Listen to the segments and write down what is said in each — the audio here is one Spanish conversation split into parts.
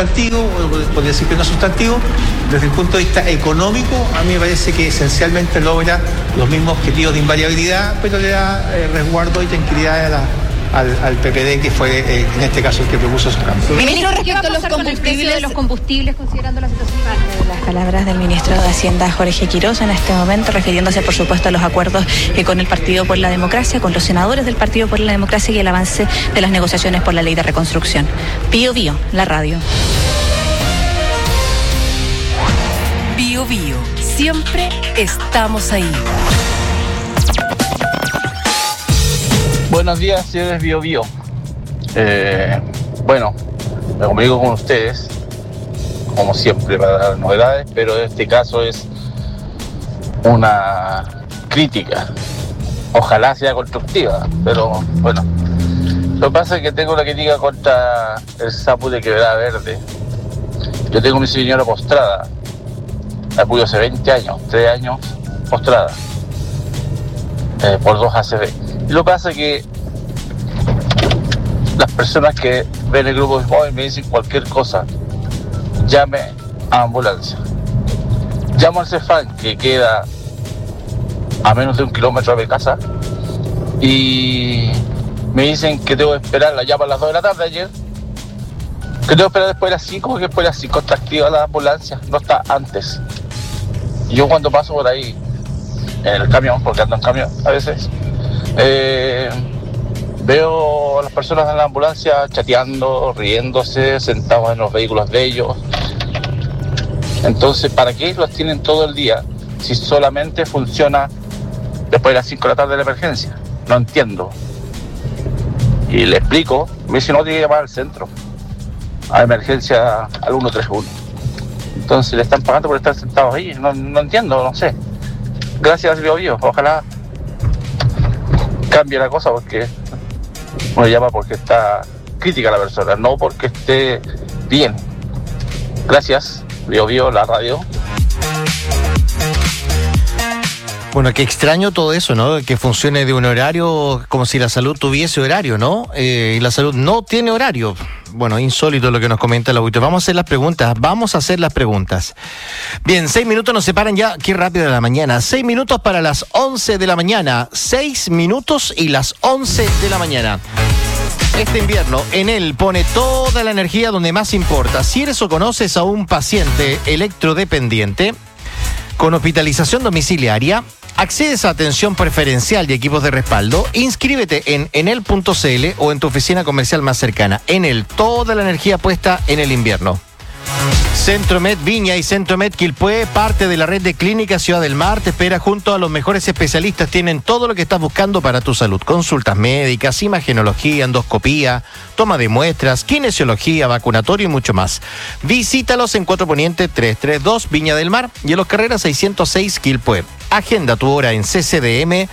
sustantivo, o podría decir que no sustantivo. Desde el punto de vista económico, a mí me parece que esencialmente logra los mismos objetivos de invariabilidad, pero le da resguardo y tranquilidad al PPD, que fue en este caso el que propuso su cambio. Ministro, respecto a los combustibles, considerando la situación. Las palabras del ministro de Hacienda, Jorge Quiroz, en este momento, refiriéndose, por supuesto, a los acuerdos con el Partido por la Democracia, con los senadores del Partido por la Democracia y el avance de las negociaciones por la ley de reconstrucción. Bío Bío, la radio. Bío Bío, siempre estamos ahí. Buenos días, señores Bío Bío. Bueno, me comunico con ustedes, como siempre, para dar novedades, pero en este caso es una crítica. Ojalá sea constructiva, pero bueno. Lo que pasa es que tengo la crítica contra el sapo de Quebrada Verde. Yo tengo a mi señora postrada. La cuido hace 20 años, 3 años postrada, por 2 ACV. Y lo que pasa es que las personas que ven el grupo de móvil me dicen cualquier cosa, llame a ambulancia. Llamo al Cefam, que queda a menos de 1 kilómetro de mi casa, y me dicen que tengo que esperar, la llamo a las 2 de la tarde ayer, que tengo que esperar después de las 5, porque después de las 5 está activa la ambulancia, no está antes. Y yo cuando paso por ahí, en el camión, porque ando en camión a veces, veo a las personas en la ambulancia chateando, riéndose, sentados en los vehículos de ellos. Entonces, ¿para qué los tienen todo el día si solamente funciona después de las 5 de la tarde de la emergencia? No entiendo. Y le explico, me dice, no, tiene que llamar al centro, a emergencia al 131. Entonces le están pagando por estar sentados ahí. No entiendo, no sé. Gracias, Bío Bío. Ojalá cambie la cosa, porque uno llama porque está crítica la persona, no porque esté bien. Gracias, Bío Bío, la radio. Bueno, qué extraño todo eso, ¿no? Que funcione de un horario como si la salud tuviese horario, ¿no? Y la salud no tiene horario. Bueno, insólito lo que nos comenta el auditor. Vamos a hacer las preguntas. Bien, 6 minutos nos separan ya. Qué rápido de la mañana. 6 minutos para las 11 de la mañana. 6 minutos y las 11 de la mañana. Este invierno, Enel pone toda la energía donde más importa. Si eres o conoces a un paciente electrodependiente con hospitalización domiciliaria, accedes a atención preferencial y equipos de respaldo. Inscríbete en enel.cl o en tu oficina comercial más cercana. Enel, toda la energía puesta en el invierno. Centromed Viña y Centromed Quilpué, parte de la red de clínicas Ciudad del Mar, te espera junto a los mejores especialistas. Tienen todo lo que estás buscando para tu salud: consultas médicas, imagenología, endoscopía, toma de muestras, kinesiología, vacunatorio y mucho más. Visítalos en 4 Poniente 332 Viña del Mar y en Los Carreras 606 Quilpué. Agenda tu hora en ccdm.cl.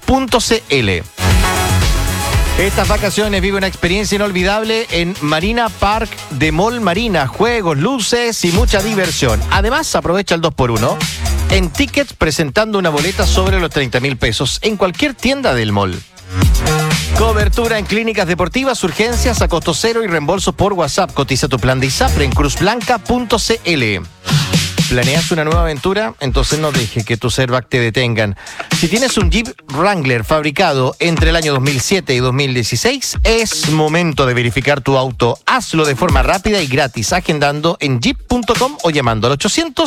Estas vacaciones vive una experiencia inolvidable en Marina Park de Mall Marina. Juegos, luces y mucha diversión. Además, aprovecha el 2x1 en tickets presentando una boleta sobre los 30.000 pesos en cualquier tienda del mall. Cobertura en clínicas deportivas, urgencias a costo cero y reembolsos por WhatsApp. Cotiza tu plan de ISAPRE en cruzblanca.cl. ¿Planeas una nueva aventura? Entonces no deje que tu Servac te detengan. Si tienes un Jeep Wrangler fabricado entre el año 2007 y 2016, es momento de verificar tu auto. Hazlo de forma rápida y gratis, agendando en jeep.com o llamando al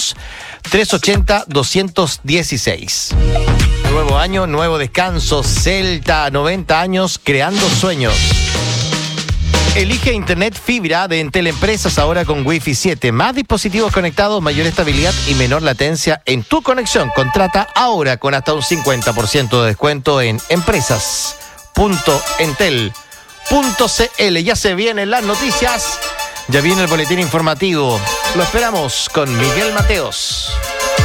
800-380-216. Nuevo año, nuevo descanso. Celta, 90 años creando sueños. Elige Internet fibra de Entel Empresas ahora con Wi-Fi 7. Más dispositivos conectados, mayor estabilidad y menor latencia en tu conexión. Contrata ahora con hasta un 50% de descuento en empresas.entel.cl. Ya se vienen las noticias. Ya viene el boletín informativo. Lo esperamos con Miguel Mateos.